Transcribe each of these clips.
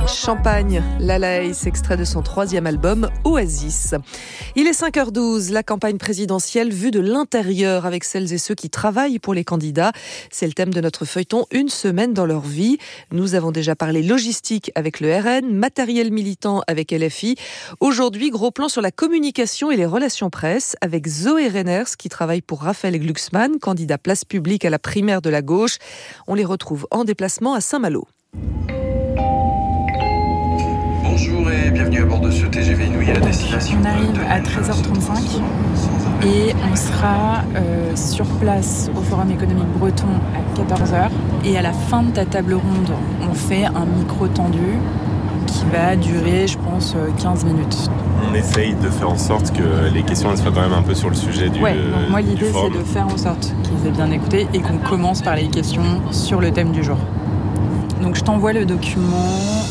Champagne, Lalaïs, extrait de son 3e album Oasis. Il est 5h12, la campagne présidentielle vue de l'intérieur avec celles et ceux qui travaillent pour les candidats. C'est le thème de notre feuilleton Une semaine dans leur vie. Nous avons déjà parlé logistique avec le RN, matériel militant avec LFI. Aujourd'hui, gros plan sur la communication et les relations presse avec Zoé Reiners qui travaille pour Raphaël Glucksmann, candidat place publique à la primaire de la gauche. On les retrouve en déplacement à Saint-Malo. Bonjour et bienvenue à bord de ce TGV Inouï à la destination. On arrive à 13h35 et on sera sur place au Forum économique breton à 14h. Et à la fin de ta table ronde, on fait un micro tendu qui va durer, je pense, 15 minutes. On essaye de faire en sorte que les questions elles soient quand même un peu sur le sujet du forum. Moi l'idée c'est de faire en sorte qu'ils aient bien écouté et qu'on commence par les questions sur le thème du jour. Donc je t'envoie le document.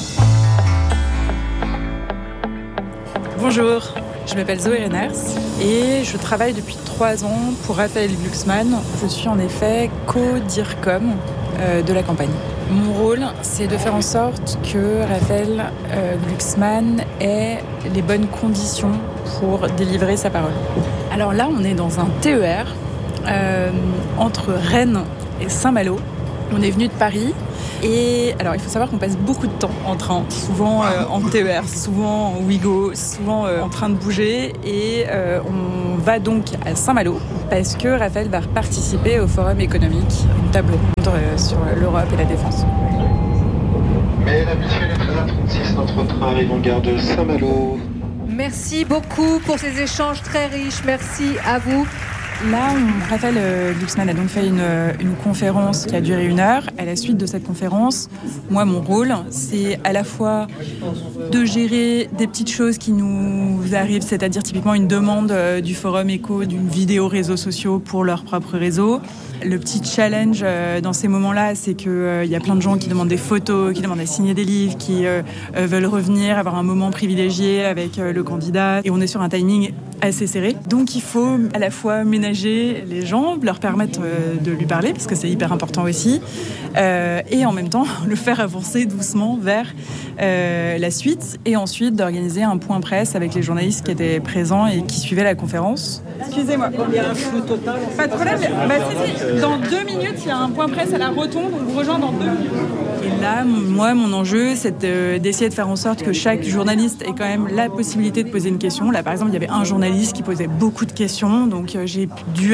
Bonjour, je m'appelle Zoé Reiners et je travaille depuis 3 ans pour Raphaël Glucksmann. Je suis en effet co-DIRCOM de la campagne. Mon rôle, c'est de faire en sorte que Raphaël Glucksmann ait les bonnes conditions pour délivrer sa parole. Alors là, on est dans un TER entre Rennes et Saint-Malo. On est venu de Paris. Et alors, il faut savoir qu'on passe beaucoup de temps en train, souvent en TER, souvent en Ouigo, souvent en train de bouger. Et on va donc à Saint-Malo parce que Raphaël va participer au Forum économique, une table ronde sur l'Europe et la défense. Mesdames, Messieurs, les 13h36, notre train arrive en gare de Saint-Malo. Merci beaucoup pour ces échanges très riches. Merci à vous. Là, Raphaël Glucksmann a donc fait une conférence qui a duré 1 heure. À la suite de cette conférence, moi, mon rôle, c'est à la fois de gérer des petites choses qui nous arrivent, c'est-à-dire typiquement une demande du Forum Éco d'une vidéo réseaux sociaux pour leur propre réseau. Le petit challenge dans ces moments-là, c'est qu'il y a plein de gens qui demandent des photos, qui demandent à signer des livres, qui veulent revenir, avoir un moment privilégié avec le candidat. Et on est sur un timing assez serré. Donc il faut à la fois ménager les gens, leur permettre de lui parler, parce que c'est hyper important aussi, et en même temps le faire avancer doucement vers la suite, et ensuite d'organiser un point presse avec les journalistes qui étaient présents et qui suivaient la conférence. Excusez-moi, il y a un flou total. Pas de problème, dans 2 minutes, il y a un point presse à la Rotonde, on vous rejoint dans 2 minutes. Et là, moi, mon enjeu, c'est d'essayer de faire en sorte que chaque journaliste ait quand même la possibilité de poser une question. Là, par exemple, il y avait un journaliste qui posait beaucoup de questions, donc j'ai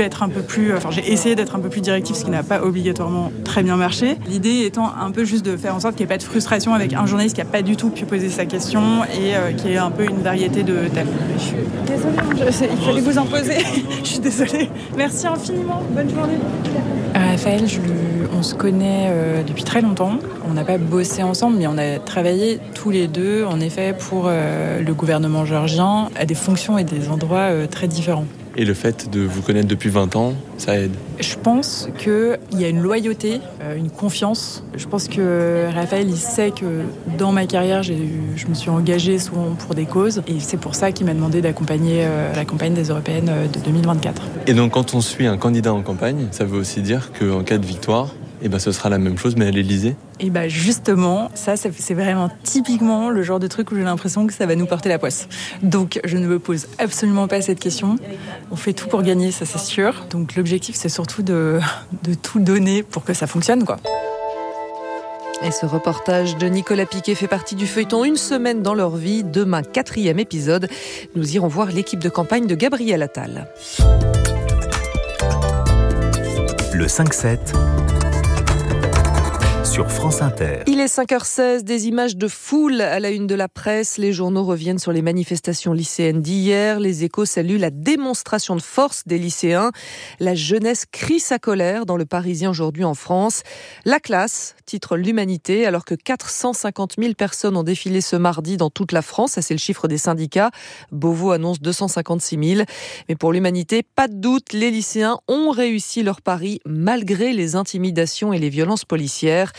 essayé d'être un peu plus directif, ce qui n'a pas obligatoirement très bien marché. L'idée étant un peu juste de faire en sorte qu'il n'y ait pas de frustration avec un journaliste qui n'a pas du tout pu poser sa question et qui ait un peu une variété de thèmes. Je suis désolée, il fallait vous imposer. Je suis désolée. Merci infiniment. Bonne journée. Raphaël, on se connaît depuis très longtemps. On n'a pas bossé ensemble, mais on a travaillé tous les deux, en effet, pour le gouvernement géorgien, à des fonctions et des endroits très différents. Et le fait de vous connaître depuis 20 ans, ça aide? Je pense qu'il y a une loyauté, une confiance. Je pense que Raphaël, il sait que dans ma carrière, je me suis engagée souvent pour des causes. Et c'est pour ça qu'il m'a demandé d'accompagner la campagne des Européennes de 2024. Et donc quand on suit un candidat en campagne, ça veut aussi dire qu'en cas de victoire, ce sera la même chose, mais à l'Élysée? Et justement, ça c'est vraiment typiquement le genre de truc où j'ai l'impression que ça va nous porter la poisse. Donc je ne me pose absolument pas cette question. On fait tout pour gagner, ça c'est sûr. Donc l'objectif c'est surtout de tout donner pour que ça fonctionne, quoi. Et ce reportage de Nicolas Piquet fait partie du feuilleton Une semaine dans leur vie. Demain, 4e épisode. Nous irons voir l'équipe de campagne de Gabriel Attal. Le 5-7 sur France Inter. Il est 5h16, des images de foule à la une de la presse. Les journaux reviennent sur les manifestations lycéennes d'hier. Les Échos saluent la démonstration de force des lycéens. La jeunesse crie sa colère dans Le Parisien aujourd'hui en France. La classe, titre l'Humanité, alors que 450 000 personnes ont défilé ce mardi dans toute la France. Ça, c'est le chiffre des syndicats. Beauvau annonce 256 000. Mais pour l'Humanité, pas de doute, les lycéens ont réussi leur pari malgré les intimidations et les violences policières.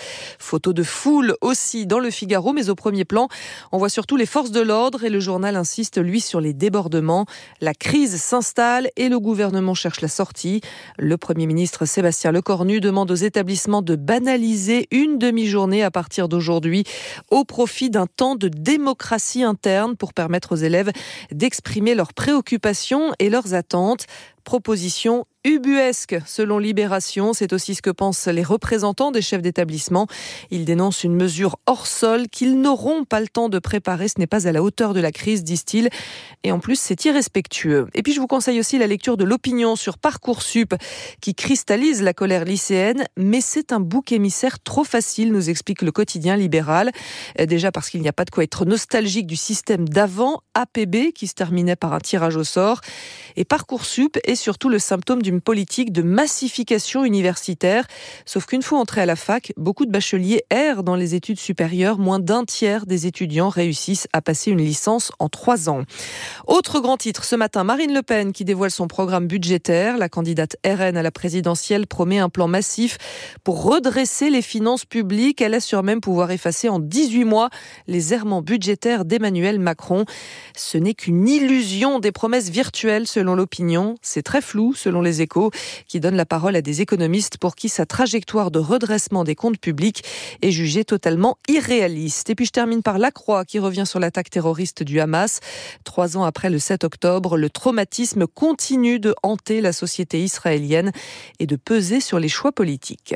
Photos de foule aussi dans le Figaro, mais au premier plan, on voit surtout les forces de l'ordre et le journal insiste, lui, sur les débordements. La crise s'installe et le gouvernement cherche la sortie. Le Premier ministre Sébastien Lecornu demande aux établissements de banaliser une demi-journée à partir d'aujourd'hui au profit d'un temps de démocratie interne pour permettre aux élèves d'exprimer leurs préoccupations et leurs attentes. Proposition ubuesque, selon Libération. C'est aussi ce que pensent les représentants des chefs d'établissement. Ils dénoncent une mesure hors sol qu'ils n'auront pas le temps de préparer. Ce n'est pas à la hauteur de la crise, disent-ils. Et en plus, c'est irrespectueux. Et puis, je vous conseille aussi la lecture de l'opinion sur Parcoursup, qui cristallise la colère lycéenne. Mais c'est un bouc émissaire trop facile, nous explique le quotidien libéral. Déjà parce qu'il n'y a pas de quoi être nostalgique du système d'avant, APB, qui se terminait par un tirage au sort. Et Parcoursup est surtout le symptôme d'une politique de massification universitaire. Sauf qu'une fois entrés à la fac, beaucoup de bacheliers errent dans les études supérieures. Moins d'un tiers des étudiants réussissent à passer une licence en 3 ans. Autre grand titre ce matin, Marine Le Pen qui dévoile son programme budgétaire. La candidate RN à la présidentielle promet un plan massif pour redresser les finances publiques. Elle assure même pouvoir effacer en 18 mois les errements budgétaires d'Emmanuel Macron. Ce n'est qu'une illusion, des promesses virtuelles selon l'opinion. C'est très flou selon les Échos, qui donne la parole à des économistes pour qui sa trajectoire de redressement des comptes publics est jugée totalement irréaliste. Et puis je termine par La Croix, qui revient sur l'attaque terroriste du Hamas. 3 ans après le 7 octobre, le traumatisme continue de hanter la société israélienne et de peser sur les choix politiques.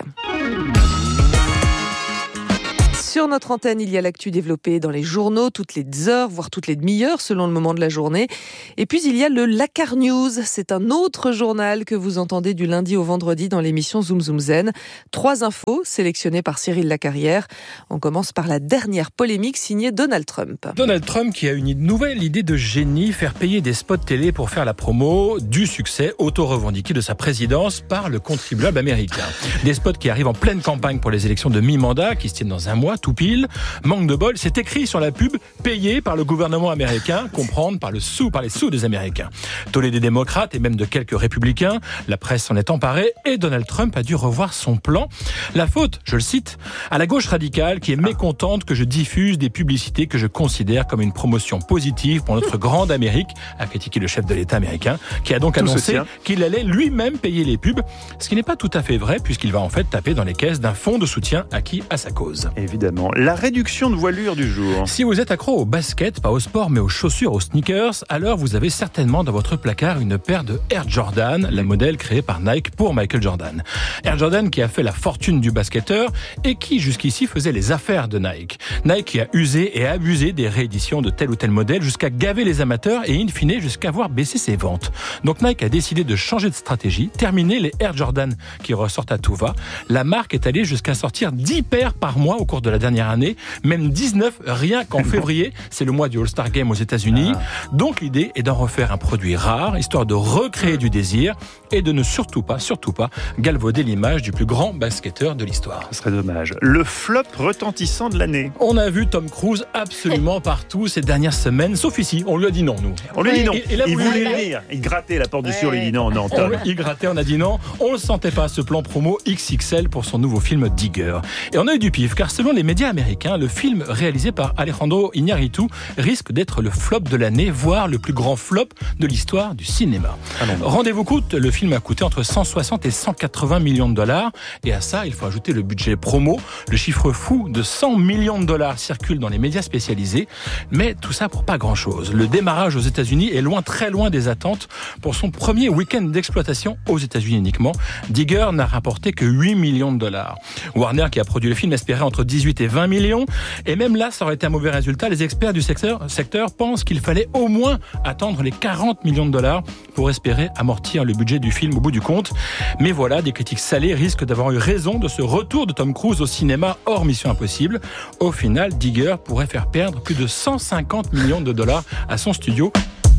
Sur notre antenne, il y a l'actu développée dans les journaux toutes les heures, voire toutes les demi-heures selon le moment de la journée. Et puis il y a le Lakar News. C'est un autre journal que vous entendez du lundi au vendredi dans l'émission Zoom Zoom Zen. 3 infos sélectionnées par Cyril Lacarrière. On commence par la dernière polémique signée Donald Trump. Donald Trump qui a une nouvelle idée de génie, faire payer des spots télé pour faire la promo du succès auto-revendiqué de sa présidence par le contribuable américain. Des spots qui arrivent en pleine campagne pour les élections de mi-mandat qui se tiennent dans un mois. Tout pile. Manque de bol, c'est écrit sur la pub, payé par le gouvernement américain, comprendre par les sous des Américains. Tollé des démocrates et même de quelques républicains, la presse s'en est emparée et Donald Trump a dû revoir son plan. La faute, je le cite, à la gauche radicale qui est mécontente que je diffuse des publicités que je considère comme une promotion positive pour notre grande Amérique, a critiqué le chef de l'État américain, qui a donc annoncé qu'il allait lui-même payer les pubs, ce qui n'est pas tout à fait vrai puisqu'il va en fait taper dans les caisses d'un fonds de soutien acquis à sa cause. Évidemment. La réduction de voilure du jour. Si vous êtes accro au basket, pas au sport, mais aux chaussures, aux sneakers, alors vous avez certainement dans votre placard une paire de Air Jordan, la modèle créée par Nike pour Michael Jordan. Air Jordan qui a fait la fortune du basketteur et qui jusqu'ici faisait les affaires de Nike. Nike qui a usé et abusé des rééditions de tel ou tel modèle jusqu'à gaver les amateurs et in fine jusqu'à voir baisser ses ventes. Donc Nike a décidé de changer de stratégie, terminer les Air Jordan qui ressortent à tout va. La marque est allée jusqu'à sortir 10 paires par mois au cours de la dernière année, même 19 rien qu'en février, c'est le mois du All-Star Game aux États-Unis. Donc l'idée est d'en refaire un produit rare, histoire de recréer du désir et de ne surtout pas galvauder l'image du plus grand basketteur de l'histoire. Ce serait dommage. Le flop retentissant de l'année. On a vu Tom Cruise absolument partout ces dernières semaines, sauf ici, on lui a dit non, nous. On lui a dit non. Et là, il voulait venir, il grattait la porte dessus, on lui a dit non, Tom. Il grattait, on a dit non. On ne sentait pas ce plan promo XXL pour son nouveau film Digger. Et on a eu du pif, car selon les médias américains, le film réalisé par Alejandro Iñárritu risque d'être le flop de l'année, voire le plus grand flop de l'histoire du cinéma. Rendez-vous compte, le film a coûté entre 160 et 180 millions de dollars. Et à ça, il faut ajouter le budget promo. Le chiffre fou de 100 millions de dollars circule dans les médias spécialisés. Mais tout ça pour pas grand-chose. Le démarrage aux États-Unis est loin, très loin des attentes. Pour son premier week-end d'exploitation aux États-Unis uniquement, Digger n'a rapporté que 8 millions de dollars. Warner, qui a produit le film, espérait entre 18 et 20 millions. Et même là, ça aurait été un mauvais résultat. Les experts du secteur pensent qu'il fallait au moins attendre les 40 millions de dollars pour espérer amortir le budget du film au bout du compte. Mais voilà, des critiques salées risquent d'avoir eu raison de ce retour de Tom Cruise au cinéma hors Mission Impossible. Au final, Digger pourrait faire perdre plus de 150 millions de dollars à son studio.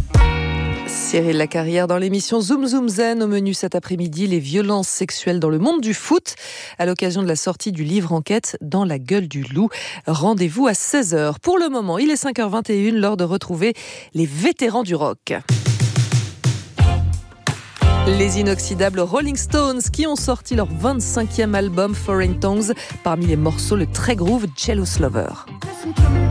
Cyril Lacarrière dans l'émission Zoom Zoom Zen. Au menu cet après-midi, les violences sexuelles dans le monde du foot à l'occasion de la sortie du livre enquête Dans la gueule du loup. Rendez-vous à 16h. Pour le moment, il est 5h21, l'heure de retrouver les vétérans du rock. Les inoxydables Rolling Stones qui ont sorti leur 25e album Foreign Tongues. Parmi les morceaux, le très groove Jealous Lover.